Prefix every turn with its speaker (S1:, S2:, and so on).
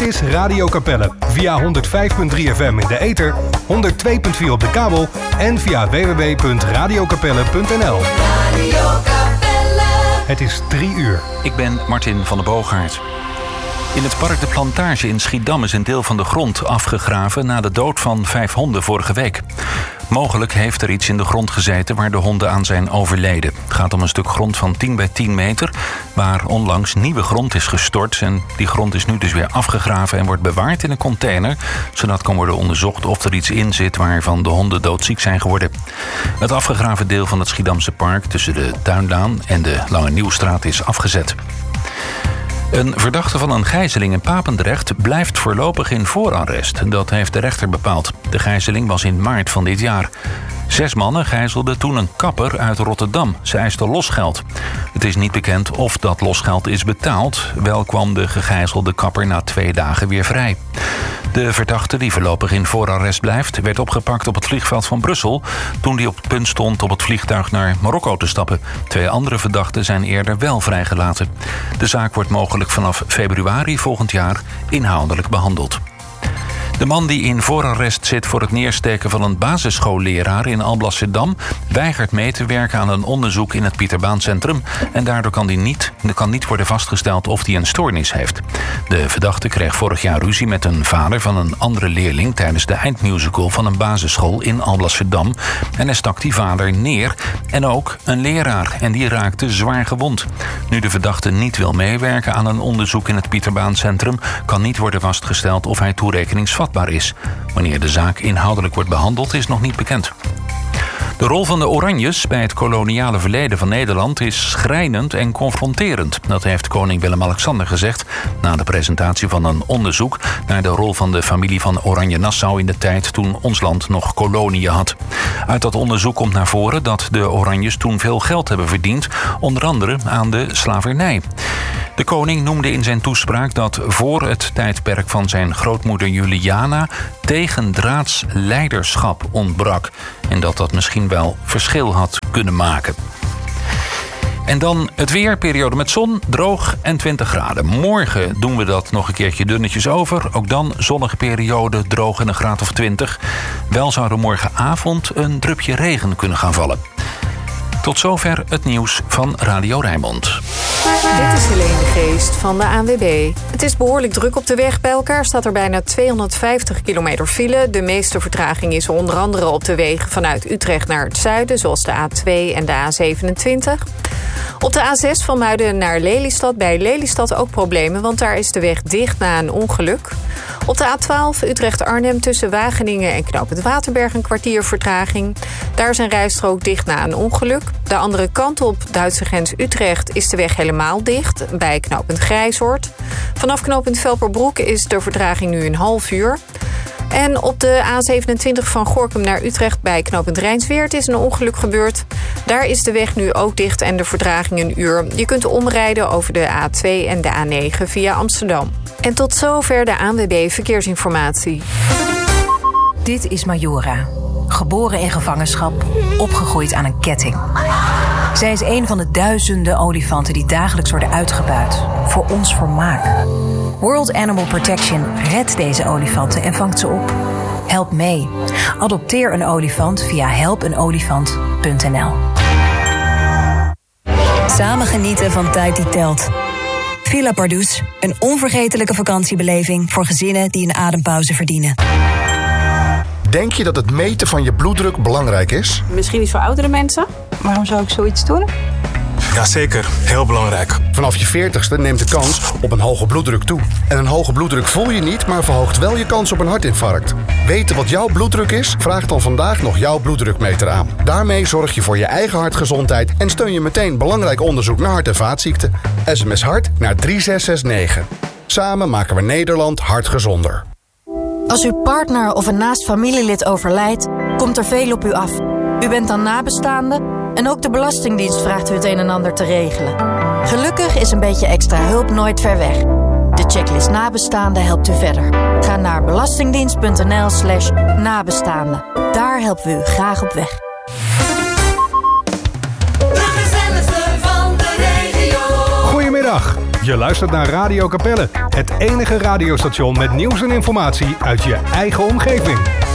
S1: is Radio Capelle. Via 105.3 FM in de ether, 102.4 op de kabel en via www.radiocapelle.nl. Radio Capelle. Het is 3 uur.
S2: Ik ben Martin van der Boogaard. In het park De Plantage in Schiedam is een deel van de grond afgegraven na de dood van 5 honden vorige week. Mogelijk heeft er iets in de grond gezeten waar de honden aan zijn overleden. Het gaat om een stuk grond van 10 bij 10 meter... waar onlangs nieuwe grond is gestort. En die grond is nu dus weer afgegraven en wordt bewaard in een container... zodat kan worden onderzocht of er iets in zit waarvan de honden doodziek zijn geworden. Het afgegraven deel van het Schiedamse park tussen de Tuindaan en de Lange Nieuwstraat is afgezet. Een verdachte van een gijzeling in Papendrecht blijft voorlopig in voorarrest. Dat heeft de rechter bepaald. De gijzeling was in maart van dit jaar. 6 mannen gijzelden toen een kapper uit Rotterdam. Ze eisten losgeld. Het is niet bekend of dat losgeld is betaald. Wel kwam de gegijzelde kapper na 2 dagen weer vrij. De verdachte, die voorlopig in voorarrest blijft, werd opgepakt op het vliegveld van Brussel toen hij op het punt stond op het vliegtuig naar Marokko te stappen. 2 andere verdachten zijn eerder wel vrijgelaten. De zaak wordt mogelijk vanaf februari volgend jaar inhoudelijk behandeld. De man die in voorarrest zit voor het neersteken van een basisschoolleraar in Alblasserdam weigert mee te werken aan een onderzoek in het Pieterbaancentrum en daardoor kan niet worden vastgesteld of hij een stoornis heeft. De verdachte kreeg vorig jaar ruzie met een vader van een andere leerling tijdens de eindmusical van een basisschool in Alblasserdam en hij stak die vader neer en ook een leraar en die raakte zwaar gewond. Nu de verdachte niet wil meewerken aan een onderzoek in het Pieterbaancentrum kan niet worden vastgesteld of hij toerekeningsvatbaar is. Wanneer de zaak inhoudelijk wordt behandeld is nog niet bekend. De rol van de Oranjes bij het koloniale verleden van Nederland is schrijnend en confronterend. Dat heeft koning Willem-Alexander gezegd na de presentatie van een onderzoek naar de rol van de familie van Oranje-Nassau in de tijd toen ons land nog koloniën had. Uit dat onderzoek komt naar voren dat de Oranjes toen veel geld hebben verdiend, onder andere aan de slavernij. De koning noemde in zijn toespraak dat voor het tijdperk van zijn grootmoeder Juliana tegendraads leiderschap ontbrak en dat dat misschien wel verschil had kunnen maken. En dan het weer, periode met zon, droog en 20 graden. Morgen doen we dat nog een keertje dunnetjes over. Ook dan zonnige periode, droog en een graad of 20. Wel zou er morgenavond een drupje regen kunnen gaan vallen. Tot zover het nieuws van Radio Rijnmond.
S3: Dit is Helene de Geest van de ANWB. Het is behoorlijk druk op de weg. Bij elkaar staat er bijna 250 kilometer file. De meeste vertraging is onder andere op de wegen vanuit Utrecht naar het zuiden, zoals de A2 en de A27. Op de A6 van Muiden naar Lelystad. Bij Lelystad ook problemen, want daar is de weg dicht na een ongeluk. Op de A12 Utrecht-Arnhem tussen Wageningen en Knooppunt Waterberg een kwartier vertraging. Daar is een rijstrook dicht na een ongeluk. De andere kant op, Duitse grens Utrecht, is de weg helemaal dicht bij knooppunt Grijzoord. Vanaf knooppunt Velperbroek is de vertraging nu een half uur. En op de A27 van Gorinchem naar Utrecht bij knooppunt Rijnsweert is een ongeluk gebeurd. Daar is de weg nu ook dicht en de vertraging een uur. Je kunt omrijden over de A2 en de A9 via Amsterdam. En tot zover de ANWB Verkeersinformatie.
S4: Dit is Majora. Geboren in gevangenschap, opgegroeid aan een ketting. Zij is een van de duizenden olifanten die dagelijks worden uitgebuit. Voor ons vermaak. World Animal Protection redt deze olifanten en vangt ze op. Help mee. Adopteer een olifant via helpenolifant.nl.
S5: Samen genieten van tijd die telt. Villa Pardoes, een onvergetelijke vakantiebeleving voor gezinnen die een adempauze verdienen.
S6: Denk je dat het meten van je bloeddruk belangrijk is?
S7: Misschien iets voor oudere mensen. Waarom zou ik zoiets doen?
S8: Jazeker, heel belangrijk.
S6: Vanaf je 40ste neemt de kans op een hoge bloeddruk toe. En een hoge bloeddruk voel je niet, maar verhoogt wel je kans op een hartinfarct. Weten wat jouw bloeddruk is? Vraag dan vandaag nog jouw bloeddrukmeter aan. Daarmee zorg je voor je eigen hartgezondheid en steun je meteen belangrijk onderzoek naar hart- en vaatziekten. SMS hart naar 3669. Samen maken we Nederland hartgezonder.
S9: Als uw partner of een naast familielid overlijdt, komt er veel op u af. U bent dan nabestaande en ook de Belastingdienst vraagt u het een en ander te regelen. Gelukkig is een beetje extra hulp nooit ver weg. De checklist nabestaande helpt u verder. Ga naar belastingdienst.nl/nabestaande. Daar helpen we u graag op weg.
S1: Goedemiddag. Je luistert naar Radio Capelle, het enige radiostation met nieuws en informatie uit je eigen omgeving.